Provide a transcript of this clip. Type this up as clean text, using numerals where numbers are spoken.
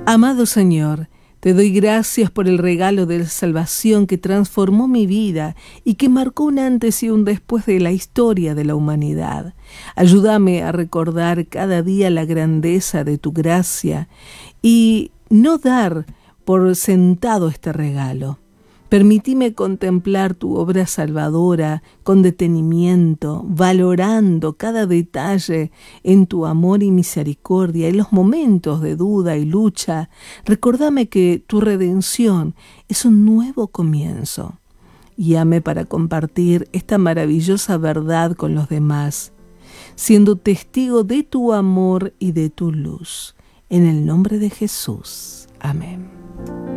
Amado Señor, te doy gracias por el regalo de la salvación que transformó mi vida y que marcó un antes y un después de la historia de la humanidad. Ayúdame a recordar cada día la grandeza de tu gracia y no dar por sentado este regalo. Permitime contemplar tu obra salvadora con detenimiento, valorando cada detalle en tu amor y misericordia. En los momentos de duda y lucha, recordame que tu redención es un nuevo comienzo. Guíame para compartir esta maravillosa verdad con los demás, siendo testigo de tu amor y de tu luz. En el nombre de Jesús. Amén.